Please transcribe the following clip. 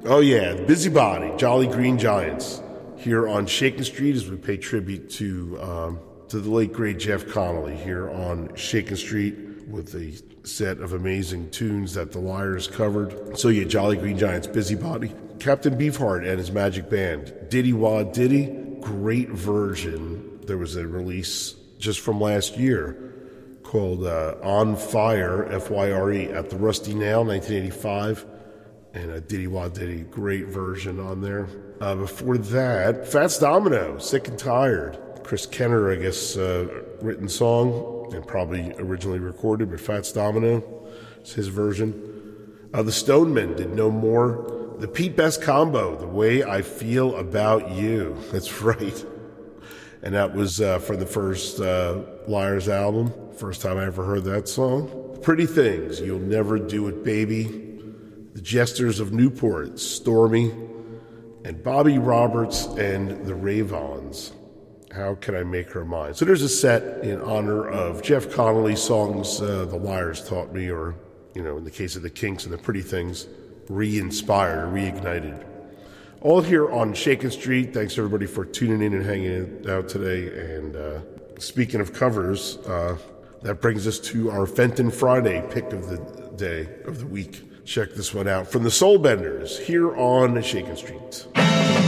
Oh yeah, Busybody, Jolly Green Giants, here on Shakin' Street as we pay tribute to the late great Jeff Connolly here on Shakin' Street with a set of amazing tunes that the Liars covered. So yeah, Jolly Green Giants, Busybody, Captain Beefheart and his Magic Band, Diddy Wah Diddy, great version. There was a release just from last year called On Fire, F-Y-R-E, at the Rusty Nail, 1985. And Diddy Wah Diddy, great version on there. Before that, Fats Domino, Sick and Tired. Chris Kenner, I guess, written song and probably originally recorded, but Fats Domino is his version. The Stonemen did No More. The Pete Best Combo, The Way I Feel About You. That's right. And that was from the first Liars album. First time I ever heard that song. Pretty Things, You'll Never Do It, Baby. The Jesters of Newport, Stormy, and Bobby Roberts and the Ravons. How Can I Make Her Mine? So there's a set in honor of Jeff Connolly songs the Liars taught me, or, in the case of the Kinks and the Pretty Things, re-inspired or reignited. All here on Shakin' Street. Thanks everybody for tuning in and hanging out today. And speaking of covers, that brings us to our Fenton Friday pick of the day, of the week. Check this one out from the Soul Benders here on Shakin' Street.